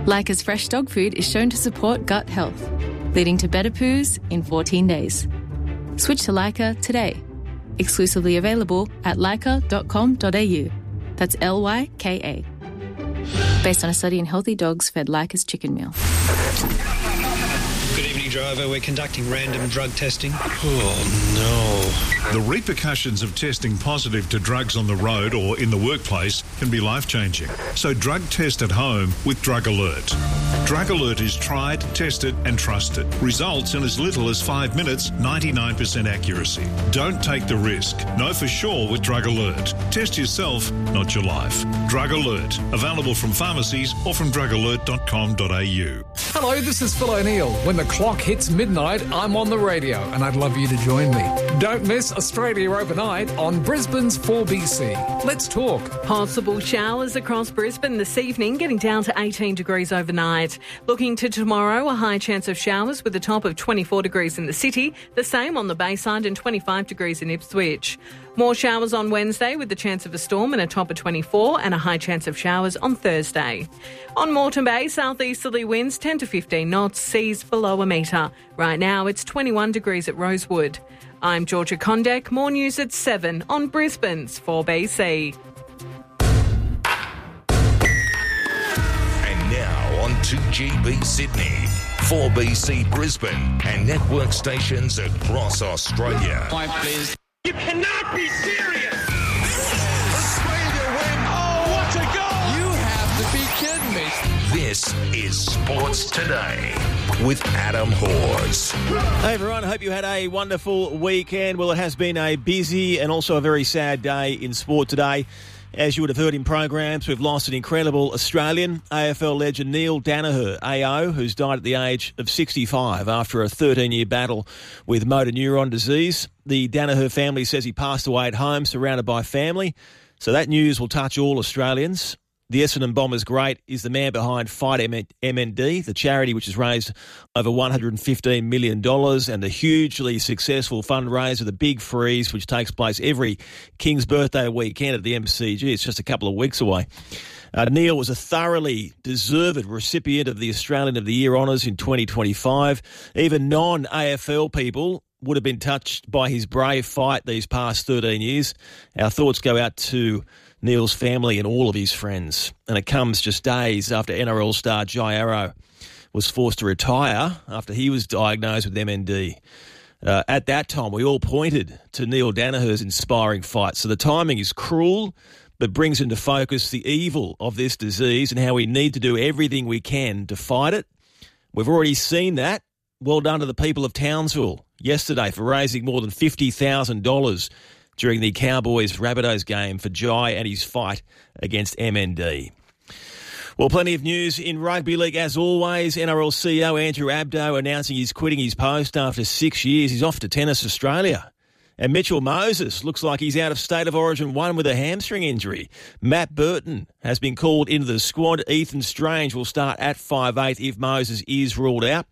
Leica's fresh dog food is shown to support gut health, leading to better poos in 14 days. Switch to Leica today. Exclusively available at leica.com.au. That's Lyka. Based on a study in healthy dogs fed Leica's chicken meal. Good evening, driver. We're conducting random drug testing. Oh, no. The repercussions of testing positive to drugs on the road or in the workplace can be life-changing. So drug test at home with Drug Alert. Drug Alert is tried, tested and trusted. Results in as little as 5 minutes, 99% accuracy. Don't take the risk. Know for sure with Drug Alert. Test yourself, not your life. Drug Alert. Available from pharmacies or from drugalert.com.au. Hello, this is Phil O'Neill. When the clock hits midnight, I'm on the radio and I'd love you to join me. Don't miss Australia Overnight on Brisbane's 4BC. Let's talk. Possible showers across Brisbane this evening, getting down to 18 degrees overnight. Looking to tomorrow, a high chance of showers with a top of 24 degrees in the city, the same on the Bayside and 25 degrees in Ipswich. More showers on Wednesday with the chance of a storm and a top of 24 and a high chance of showers on Thursday. On Moreton Bay, southeasterly winds 10 to 15 knots, seas below a metre. Right now it's 21 degrees at Rosewood. I'm Georgia Condek. More news at 7 on Brisbane's 4BC. And now on 2GB Sydney, 4BC Brisbane and network stations across Australia. Point, please. You cannot be serious! Australia win! Oh, what a goal! You have to be kidding me. This is Sports Today with Adam Hawes. Hey everyone, I hope you had a wonderful weekend. Well, it has been a busy and also a very sad day in sport today. As you would have heard in programs, we've lost an incredible Australian, AFL legend Neil Daniher, AO, who's died at the age of 65 after a 13-year battle with motor neuron disease. The Daniher family says he passed away at home, surrounded by family. So that news will touch all Australians. The Essendon Bombers great is the man behind Fight MND, the charity which has raised over $115 million, and the hugely successful fundraiser, the Big Freeze, which takes place every King's Birthday weekend at the MCG. It's just a couple of weeks away. Neil was a thoroughly deserved recipient of the Australian of the Year honours in 2025. Even non-AFL people would have been touched by his brave fight these past 13 years. Our thoughts go out to Neil's family and all of his friends. And it comes just days after NRL star Jai Arrow was forced to retire after he was diagnosed with MND. At that time, we all pointed to Neil Daniher's inspiring fight. So the timing is cruel, but brings into focus the evil of this disease and how we need to do everything we can to fight it. We've already seen that. Well done to the people of Townsville yesterday for raising more than $50,000 during the Cowboys-Rabbitohs game for Jai and his fight against MND. Well, plenty of news in rugby league as always. NRL CEO Andrew Abdo announcing he's quitting his post after 6 years. He's off to Tennis Australia. And Mitchell Moses looks like he's out of State of Origin 1 with a hamstring injury. Matt Burton has been called into the squad. Ethan Strange will start at 5'8" if Moses is ruled out.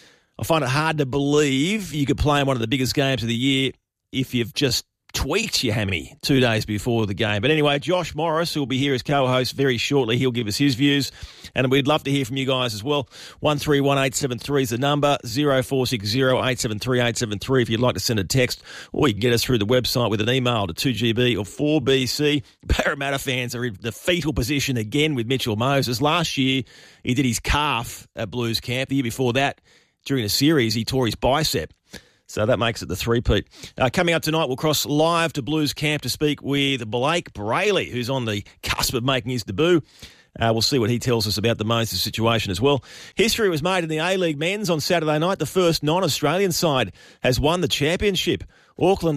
I find it hard to believe you could play in one of the biggest games of the year if you've just tweaked your hammy 2 days before the game. But anyway, Josh Morris, who will be here as co-host very shortly, he'll give us his views. And we'd love to hear from you guys as well. 131873 is the number, 0460 873 873 if you'd like to send a text, or you can get us through the website with an email to 2GB or 4BC. Parramatta fans are in the fetal position again with Mitchell Moses. Last year, he did his calf at Blues camp. The year before that, during a series, he tore his bicep. So that makes it the three-peat. Coming up tonight, we'll cross live to Blues camp to speak with Blake Brayley, who's on the cusp of making his debut. We'll see what he tells us about the Moses situation as well. History was made in the A-League men's on Saturday night. The first non-Australian side has won the championship. Auckland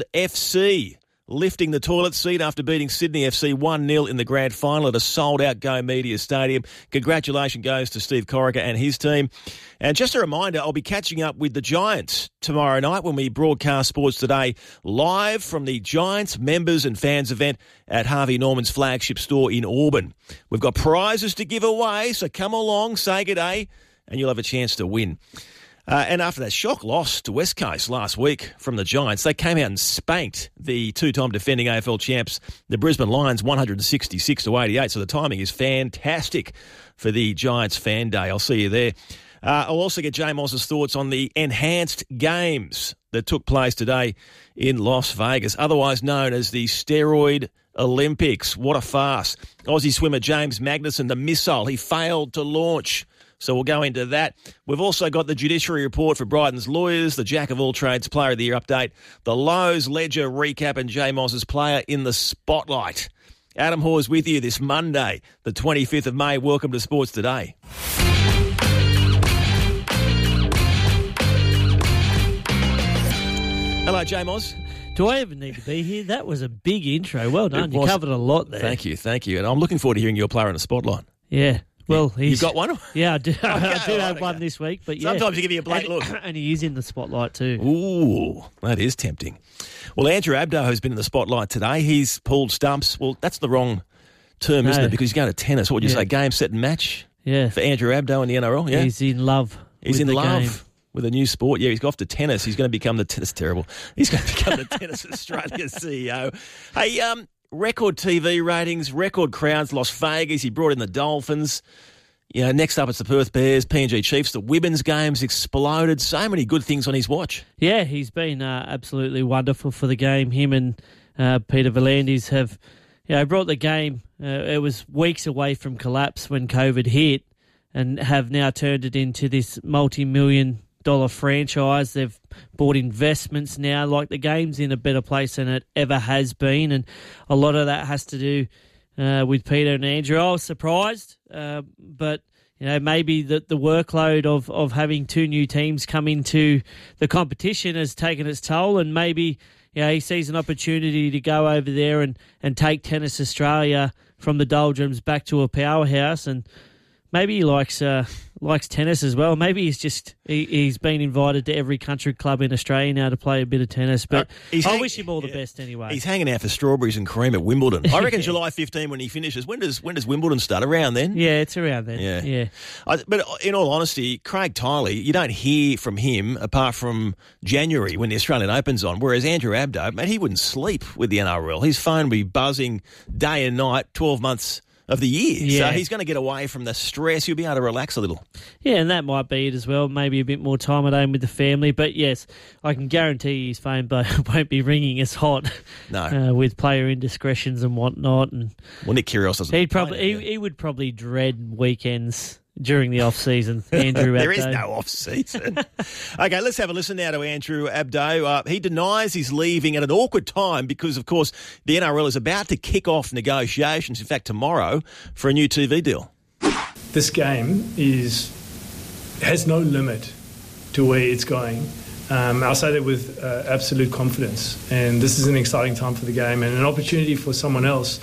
FC lifting the toilet seat after beating Sydney FC 1-0 in the grand final at a sold-out Go Media Stadium. Congratulations goes to Steve Corica and his team. And just a reminder, I'll be catching up with the Giants tomorrow night when we broadcast Sports Today live from the Giants members and fans event at Harvey Norman's flagship store in Auburn. We've got prizes to give away, so come along, say good day, and you'll have a chance to win. And after that shock loss to West Coast last week from the Giants, they came out and spanked the two-time defending AFL champs, the Brisbane Lions, 166-88. So the timing is fantastic for the Giants fan day. I'll see you there. I'll also get Jay Moss's thoughts on the enhanced games that took place today in Las Vegas, otherwise known as the Steroid Olympics. What a farce. Aussie swimmer James Magnuson, the missile, he failed to launch. So we'll go into that. We've also got the judiciary report for Brighton's lawyers, the Jack of all trades player of the year update, the Lowe's Ledger recap, and Jay Moss's player in the spotlight. Adam Hawes with you this Monday, the 25th of May. Welcome to Sports Today. Hello, Jay Moss. Do I even need to be here? That was a big intro. Well done. You covered a lot there. Thank you. And I'm looking forward to hearing your player in the spotlight. Yeah. Well, you've got one? Yeah, I do. I do have one this week. But sometimes you give me a black look. And he is in the spotlight too. Ooh, that is tempting. Well, Andrew Abdo has been in the spotlight today. He's pulled stumps. Well, that's the wrong term, isn't it? Because he's going to tennis. What would you say? Game, set and match? Yeah. For Andrew Abdo in the NRL? Yeah. He's in love. He's in the love game. with a new sport. Yeah, he's off to tennis. He's going to become the tennis. Terrible. He's going to become the Tennis Australia CEO. Hey, record TV ratings, record crowds, Las Vegas. He brought in the Dolphins. You know, next up it's the Perth Bears, PNG Chiefs. The women's games exploded. So many good things on his watch. Yeah, he's been absolutely wonderful for the game. Him and Peter V'landys have, brought the game. It was weeks away from collapse when COVID hit, and have now turned it into this multi-million-dollar franchise. They've bought investments now. Like, the game's in a better place than it ever has been, and a lot of that has to do with Peter and Andrew. I was surprised, but maybe the workload of having two new teams come into the competition has taken its toll, and maybe he sees an opportunity to go over there and take Tennis Australia from the doldrums back to a powerhouse. And maybe he likes tennis as well. Maybe he's been invited to every country club in Australia now to play a bit of tennis. But I wish him all the best anyway. He's hanging out for strawberries and cream at Wimbledon. I reckon July 15 when he finishes. When does Wimbledon start? Around then? Yeah, it's around then. Yeah. But in all honesty, Craig Tiley, you don't hear from him apart from January when the Australian Open's on. Whereas Andrew Abdo, mate, he wouldn't sleep with the NRL. His phone would be buzzing day and night, 12 months of the year. Yeah. So he's going to get away from the stress. He'll be able to relax a little. Yeah, and that might be it as well. Maybe a bit more time at home with the family. But yes, I can guarantee his phone won't be ringing as hot. No. With player indiscretions and whatnot. And well, Nick Kyrgios doesn't. He would probably dread weekends during the off-season, Andrew Abdo. There is no off-season. Okay, let's have a listen now to Andrew Abdo. He denies he's leaving at an awkward time because, of course, the NRL is about to kick off negotiations, in fact, tomorrow, for a new TV deal. This game has no limit to where it's going. I'll say that with absolute confidence. And this is an exciting time for the game and an opportunity for someone else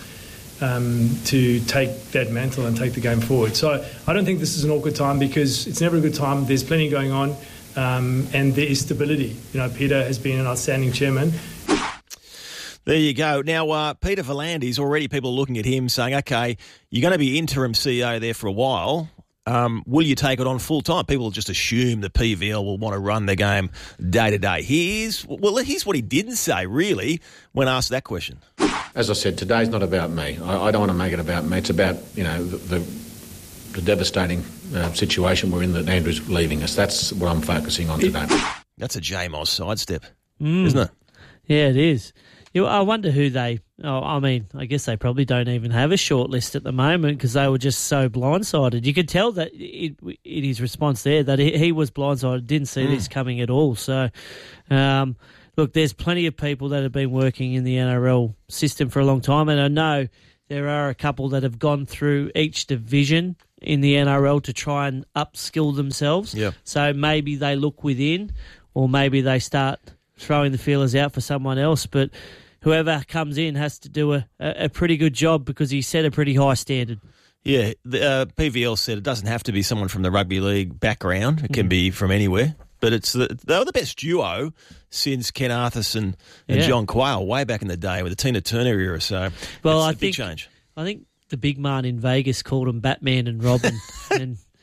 to take that mantle and take the game forward. So I don't think this is an awkward time because it's never a good time. There's plenty going on and there is stability. Peter has been an outstanding chairman. There you go. Now, Peter V'landys, already people are looking at him saying, okay, you're going to be interim CEO there for a while. Will you take it on full time? People just assume the PVL will want to run the game day to day. Here's what he didn't say, really, when asked that question. As I said, today's not about me. I don't want to make it about me. It's about, the devastating situation we're in that Andrew's leaving us. That's what I'm focusing on today. That's a J-Moss sidestep, isn't it? Yeah, it is. I wonder who I guess they probably don't even have a short list at the moment because they were just so blindsided. You could tell that in his response there that he was blindsided, didn't see this coming at all. So, look, there's plenty of people that have been working in the NRL system for a long time, and I know there are a couple that have gone through each division in the NRL to try and upskill themselves. Yeah. So maybe they look within or maybe they start throwing the feelers out for someone else, but whoever comes in has to do a pretty good job because he set a pretty high standard. Yeah, the PVL said it doesn't have to be someone from the rugby league background. It can be from anywhere. But they were the best duo since Ken Arthurson and John Quayle way back in the day with the Tina Turner era. So well, it's a big change. I think the big man in Vegas called him Batman and Robin. And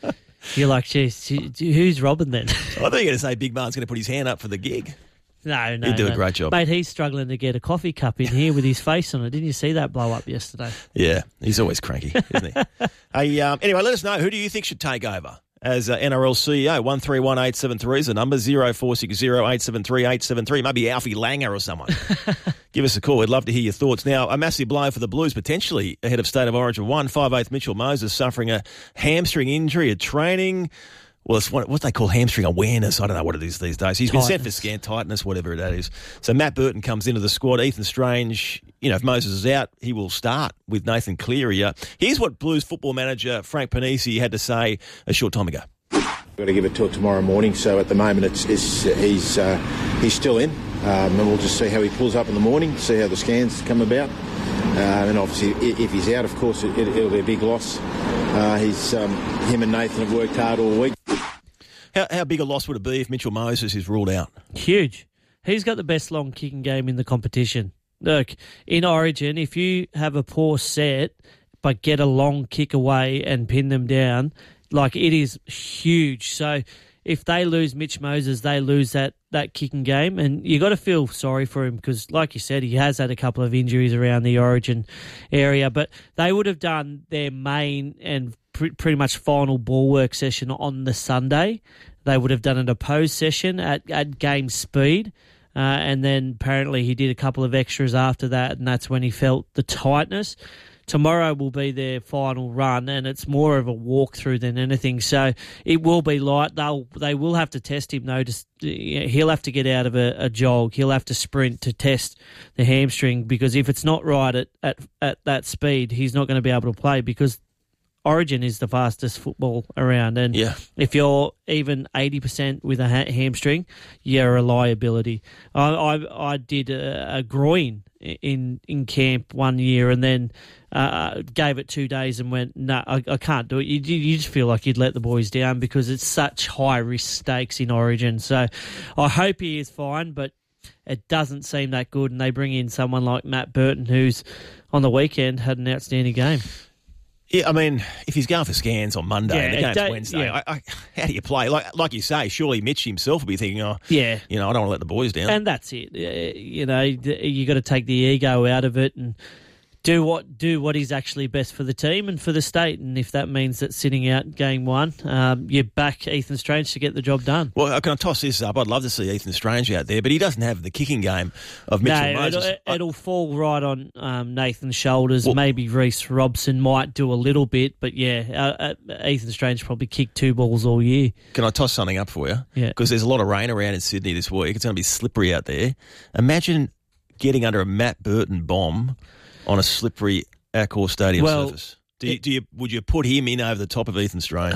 You're like, geez, who's Robin then? I thought you were going to say Big Marn's going to put his hand up for the gig. No. He'd do a great job. Mate, he's struggling to get a coffee cup in here with his face on it. Didn't you see that blow up yesterday? Yeah, he's always cranky, isn't he? Hey, anyway, let us know. Who do you think should take over as NRL CEO? 131873 is the number, 0460 873 873. Maybe Alfie Langer or someone. Give us a call. We'd love to hear your thoughts. Now, a massive blow for the Blues, potentially ahead of State of Origin 1. 5'8" Mitchell Moses suffering a hamstring injury at training. Well, it's what they call hamstring awareness. I don't know what it is these days. He's been sent for scan, tightness, whatever that is. So Matt Burton comes into the squad. Ethan Strange, if Moses is out, he will start with Nathan Cleary. Here's what Blues football manager Frank Panisi had to say a short time ago. We've got to give it till tomorrow morning. So at the moment, he's still in, and we'll just see how he pulls up in the morning, see how the scans come about. And obviously, if he's out, of course, it'll be a big loss. Him and Nathan have worked hard all week. How big a loss would it be if Mitchell Moses is ruled out? Huge. He's got the best long kicking game in the competition. Look, in Origin, if you have a poor set but get a long kick away and pin them down, it is huge. So if they lose Mitch Moses, they lose that kicking game. And you got to feel sorry for him because, like you said, he has had a couple of injuries around the Origin area. But they would have done their main and pretty much final ball work session on the Sunday. They would have done an opposed session at game speed. And then apparently he did a couple of extras after that, and that's when he felt the tightness. Tomorrow will be their final run, and it's more of a walkthrough than anything. So it will be light. They will have to test him, though. He'll have to get out of a jog. He'll have to sprint to test the hamstring because if it's not right at that speed, he's not going to be able to play because Origin is the fastest football around. And if you're even 80% with a hamstring, you're a liability. I did a groin in camp one year and then gave it 2 days and went, no, I can't do it. You just feel like you'd let the boys down because it's such high-risk stakes in Origin. So I hope he is fine, but it doesn't seem that good. And they bring in someone like Matt Burton, who's on the weekend had an outstanding game. Yeah, I mean, if he's going for scans on Monday and the game's Wednesday, how do you play? Like you say, surely Mitch himself will be thinking, I don't want to let the boys down. And that's it. You got to take the ego out of it and do what is actually best for the team and for the state. And if that means that sitting out game one, you back Ethan Strange to get the job done. Well, can I toss this up? I'd love to see Ethan Strange out there, but he doesn't have the kicking game of Mitchell Moses. It'll fall right on Nathan's shoulders. Well, maybe Reece Robson might do a little bit, but Ethan Strange probably kicked 2 balls all year. Can I toss something up for you? Yeah. Because there's a lot of rain around in Sydney this week. It's going to be slippery out there. Imagine getting under a Matt Burton bomb on a slippery Accor Stadium surface. Would you put him in over the top of Ethan Strange?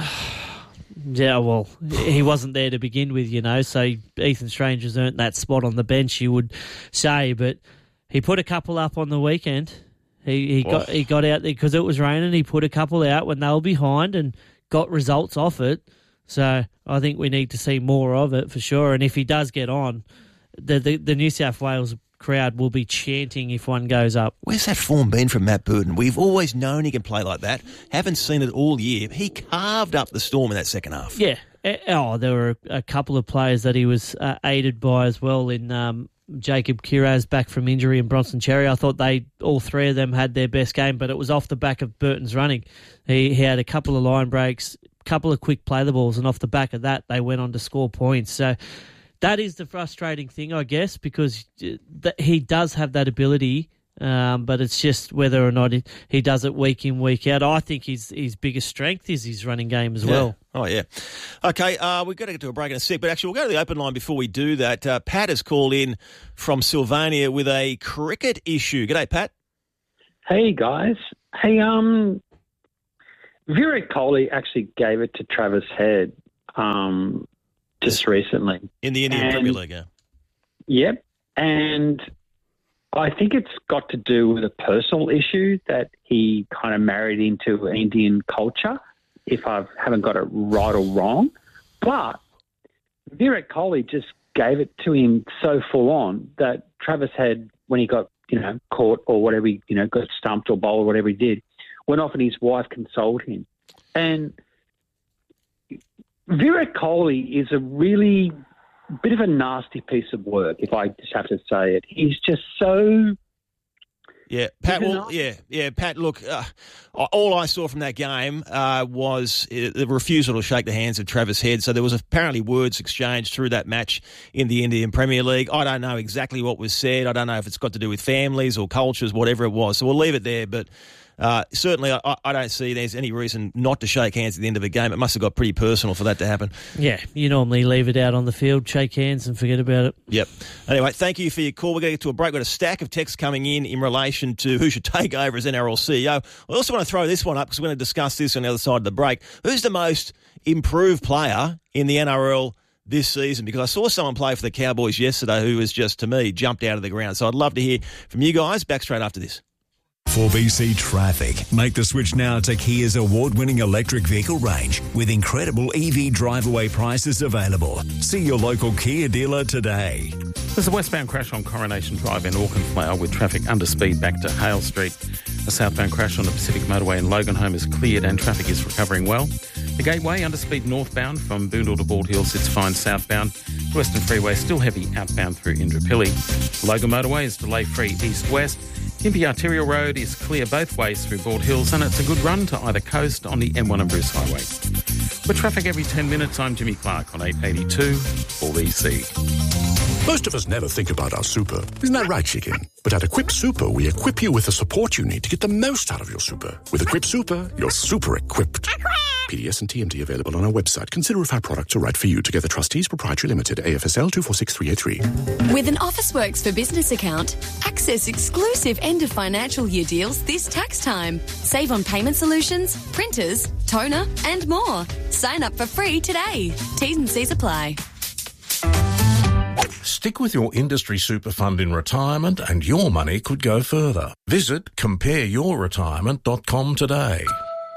Yeah, well, he wasn't there to begin with, so Ethan Strange has earned that spot on the bench, you would say, but he put a couple up on the weekend. He got out there because it was raining. He put a couple out when they were behind and got results off it. So I think we need to see more of it for sure. And if he does get on, the New South Wales crowd will be chanting if one goes up. Where's that form been from Matt Burton? We've always known he can play like that. Haven't seen it all year. He carved up the Storm in that second half. Yeah. There were a couple of players that he was aided by as well in Jacob Kiraz back from injury and Bronson Cherry. I thought all three of them had their best game, but it was off the back of Burton's running. He had a couple of line breaks, a couple of quick play the balls, and off the back of that, they went on to score points. So that is the frustrating thing, I guess, because he does have that ability, but it's just whether or not he does it week in, week out. I think his biggest strength is his running game as well. Oh, yeah. Okay, we've got to get to a break in a sec, but actually we'll go to the open line before we do that. Pat has called in from Sylvania with a cricket issue. G'day, Pat. Hey, guys. Hey, Virat Kohli actually gave it to Travis Head just recently. In the Indian Premier League, yeah. Yep. And I think it's got to do with a personal issue that he kind of married into Indian culture, if I haven't got it right or wrong. But Virat Kohli just gave it to him so full on that Travis Head, when he got, caught or whatever, got stumped or bowled or whatever he did, went off and his wife consoled him. And Virat Kohli is a really bit of a nasty piece of work, if I just have to say it. He's just so... Yeah, Pat. Well, Pat. Look, all I saw from that game was the refusal to shake the hands of Travis Head. So there was apparently words exchanged through that match in the Indian Premier League. I don't know exactly what was said. I don't know if it's got to do with families or cultures, whatever it was. So we'll leave it there. But certainly, I don't see there's any reason not to shake hands at the end of a game. It must have got pretty personal for that to happen. Yeah, you normally leave it out on the field, shake hands and forget about it. Yep. Anyway, thank you for your call. We're going to get to a break. We've got a stack of texts coming in relation to who should take over as NRL CEO. I also want to throw this one up because we're going to discuss this on the other side of the break. Who's the most improved player in the NRL this season? Because I saw someone play for the Cowboys yesterday who was just, to me, jumped out of the ground. So I'd love to hear from you guys. Back straight after this. 4BC Traffic. Make the switch now to Kia's award-winning electric vehicle range with incredible EV drive-away prices available. See your local Kia dealer today. There's a westbound crash on Coronation Drive in Auchenflower with traffic under speed back to Hale Street. A southbound crash on the Pacific Motorway in Loganholme is cleared and traffic is recovering well. The Gateway under speed northbound from Boondall to Bald Hills, it's fine southbound. The Western Freeway still heavy outbound through Indooroopilly. Logan Motorway is delay-free east-west. Gympie Arterial Road is clear both ways through Bald Hills and it's a good run to either coast on the M1 and Bruce Highway. With traffic every 10 minutes, I'm Jimmy Clark on 882 4BC. Most of us never think about our super. Isn't that right, chicken? But at Equip Super, we equip you with the support you need to get the most out of your super. With Equip Super, you're super equipped. PDS and TMD available on our website. Consider if our products are right for you. Together Trustees Proprietary Limited, AFSL 246383. With an Officeworks for Business account, access exclusive end of financial year deals this tax time. Save on payment solutions, printers, toner, and more. Sign up for free today. T's and C's apply. Stick with your industry super fund in retirement and your money could go further. Visit compareyourretirement.com today.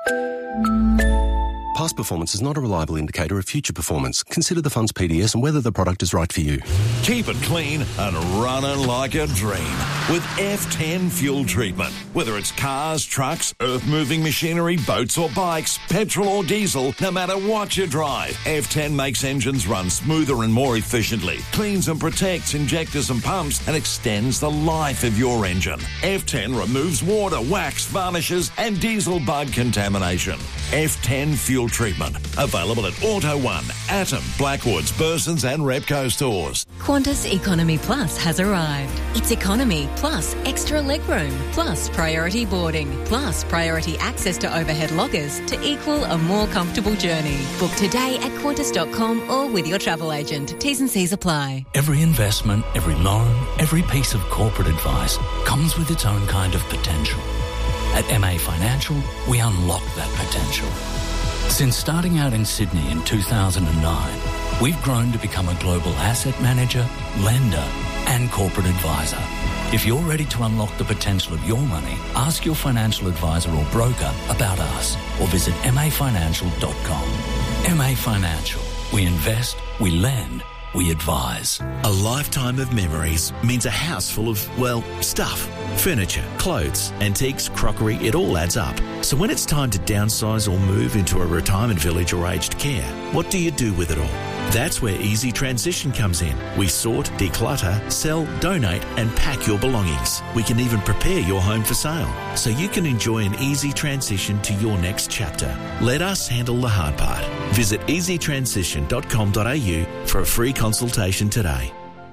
Past performance is not a reliable indicator of future performance. Consider the fund's PDS and whether the product is right for you. Keep it clean and running like a dream with F10 fuel treatment. Whether it's cars, trucks, earth-moving machinery, boats or bikes, petrol or diesel, no matter what you drive, F10 makes engines run smoother and more efficiently, cleans and protects injectors and pumps, and extends the life of your engine. F10 removes water, wax, varnishes, and diesel bug contamination. F10 fuel treatment. Available at Auto One, Atom, Blackwoods, Burson's and Repco stores. Qantas Economy Plus has arrived. It's economy plus extra legroom plus priority boarding plus priority access to overhead lockers to equal a more comfortable journey. Book today at Qantas.com or with your travel agent. T's and C's apply. Every investment, every loan, every piece of corporate advice comes with its own kind of potential. At MA Financial, we unlock that potential. Since starting out in Sydney in 2009, we've grown to become a global asset manager, lender, and corporate advisor. If you're ready to unlock the potential of your money, ask your financial advisor or broker about us or visit mafinancial.com. MA Financial. We invest, we lend, we advise. A lifetime of memories means a house full of, well, stuff. Furniture, clothes, antiques, crockery, it all adds up. So when it's time to downsize or move into a retirement village or aged care, what do you do with it all? That's where Easy Transition comes in. We sort, declutter, sell, donate and pack your belongings. We can even prepare your home for sale so you can enjoy an easy transition to your next chapter. Let us handle the hard part. Visit easytransition.com.au for a free consultation today.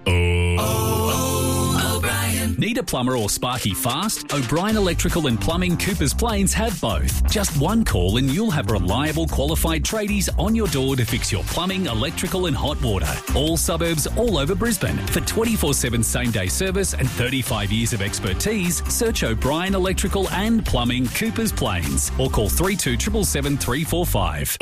Need a plumber or sparky fast? O'Brien Electrical and Plumbing Coopers Plains have both. Just one call and you'll have reliable qualified tradies on your door to fix your plumbing, electrical and hot water. All suburbs all over Brisbane. For 24/7 same-day service and 35 years of expertise, search O'Brien Electrical and Plumbing Coopers Plains or call 3277 345.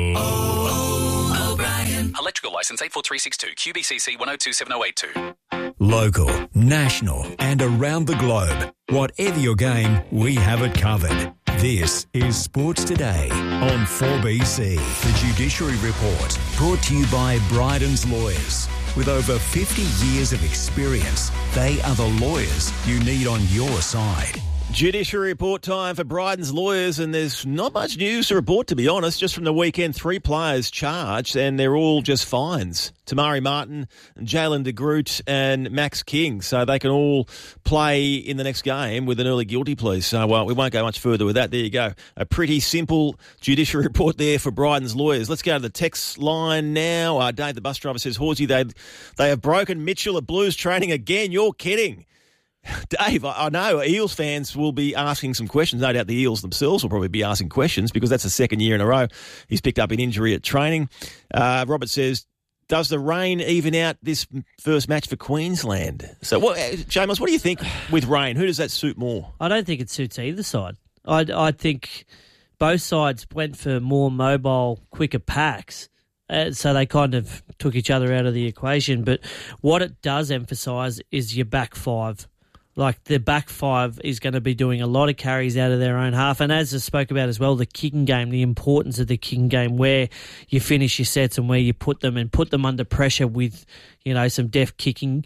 O'Brien. Electrical licence 84362 QBCC 1027082. Local, national and around the globe. Whatever your game, we have it covered. This is Sports Today on 4BC. The Judiciary Report, brought to you by Bryden's Lawyers. With over 50 years of experience, they are the lawyers you need on your side. Judiciary report time for Bryden's lawyers, and there's not much news to report, to be honest. Just from the weekend, 3 players charged, and they're all just fines. Tamari Martin, Jalen de Groot, and Max King. So they can all play in the next game with an early guilty plea. So we won't go much further with that. There you go. A pretty simple judiciary report there for Bryden's lawyers. Let's go to the text line now. Dave, the bus driver, says, Horsey, they have broken Mitchell at Blues training again. You're kidding. Dave, I know Eels fans will be asking some questions. No doubt the Eels themselves will probably be asking questions because that's the second year in a row he's picked up an injury at training. Robert says, does the rain even out this first match for Queensland? So, Jamos, what do you think with rain? Who does that suit more? I don't think it suits either side. I think both sides went for more mobile, quicker packs. So they kind of took each other out of the equation. But what it does emphasise is your back five. Like, the back five is going to be doing a lot of carries out of their own half. And as I spoke about as well, the kicking game, the importance of the kicking game, where you finish your sets and where you put them and put them under pressure with, some deft kicking.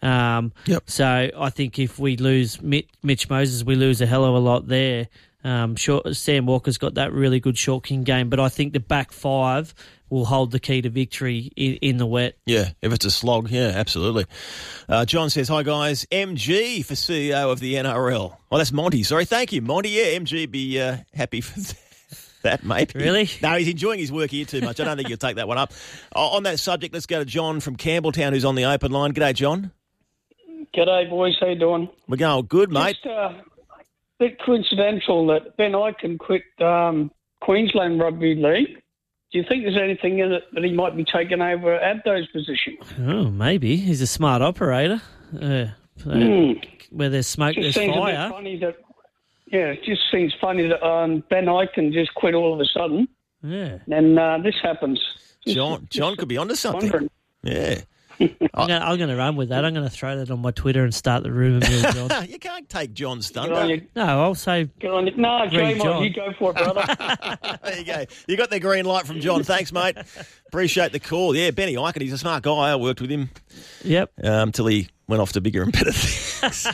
So I think if we lose Mitch Moses, we lose a hell of a lot there. Sam Walker's got that really good short kicking game, but I think the back five will hold the key to victory in the wet. Yeah, if it's a slog, yeah, absolutely. John says, hi, guys. MG for CEO of the NRL. Oh, that's Monty. Sorry, thank you, Monty. Yeah, MG be happy for that, maybe. Really? No, he's enjoying his work here too much. I don't think you'll take that one up. On that subject, let's go to John from Campbelltown, who's on the open line. G'day, John. G'day, boys. How you doing? We're going good, mate. Just a bit coincidental that Ben Ikin quit Queensland Rugby League. Do you think there's anything in it that he might be taking over Abdo's position? Oh, maybe. He's a smart operator. Where there's smoke, there's fire. It just seems funny that Ben Ikin just quit all of a sudden. Yeah. And this happens. John could be onto something. Wondering. Yeah. I'm going to run with that. I'm going to throw that on my Twitter and start the rumour mill, John. You can't take John's thunder. No, I'll say. No, Draymond, you go for it, brother. There you go. You got the green light from John. Thanks, mate. Appreciate the call. Yeah, Benny Ikin, he's a smart guy. I worked with him. Yep. Until he went off to bigger and better things.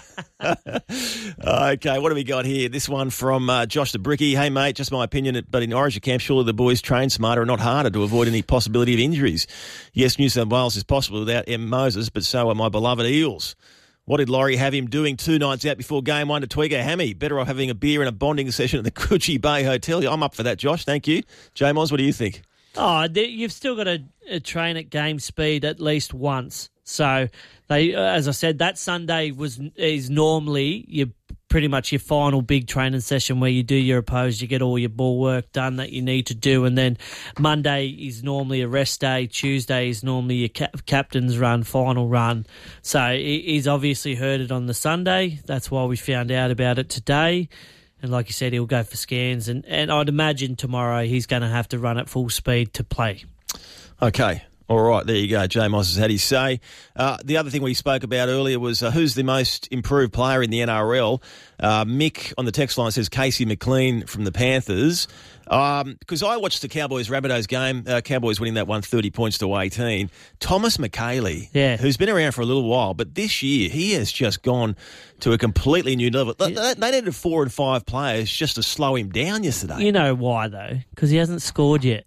Okay, what do we got here? This one from Josh the Bricky. Hey, mate, just my opinion, but in Origin camp, surely the boys train smarter and not harder to avoid any possibility of injuries. Yes, New South Wales is possible without M. Moses, but so are my beloved Eels. What did Laurie have him doing 2 nights out before game 1 to tweak a hammy? Better off having a beer and a bonding session at the Coogee Bay Hotel. I'm up for that, Josh. Thank you. J-Moz, what do you think? Oh, you've still got to train at game speed at least once. So, they, as I said, that Sunday is normally pretty much your final big training session where you do your opposed, you get all your ball work done that you need to do, and then Monday is normally a rest day, Tuesday is normally your captain's run, final run. So he's obviously heard it on the Sunday. That's why we found out about it today. And like you said, he'll go for scans, and I'd imagine tomorrow he's going to have to run at full speed to play. Okay. All right, there you go. Jay Moss has had his say. The other thing we spoke about earlier was who's the most improved player in the NRL. Mick on the text line says Casey McLean from the Panthers. Because I watched the Cowboys-Rabbitohs game, Cowboys winning that one 30 points to 18. Thomas McKaylee, who's been around for a little while, but this year he has just gone to a completely new level. They needed 4 and 5 players just to slow him down yesterday. You know why, though? Because he hasn't scored yet.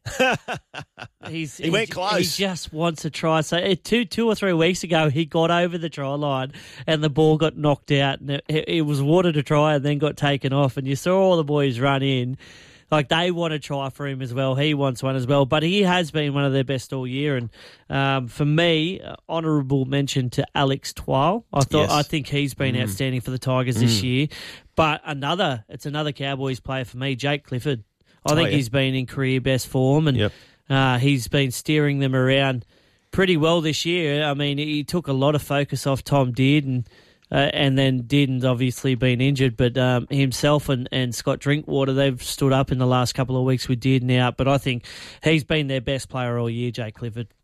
He went close. He just wants to try. So 2 or 3 weeks ago, he got over the try line and the ball got knocked out. And it was water to try and then got taken off. And you saw all the boys run in. Like, they want to try for him as well. He wants one as well. But he has been one of their best all year. And for me, honourable mention to Alex Twal. I think he's been outstanding for the Tigers this year. But it's another Cowboys player for me, Jake Clifford. I think he's been in career best form. And he's been steering them around pretty well this year. I mean, he took a lot of focus off Tom Dearden. And then Dearden's obviously been injured, but himself and Scott Drinkwater, they've stood up in the last couple of weeks with Dearden out. But I think he's been their best player all year, Jake Clifford.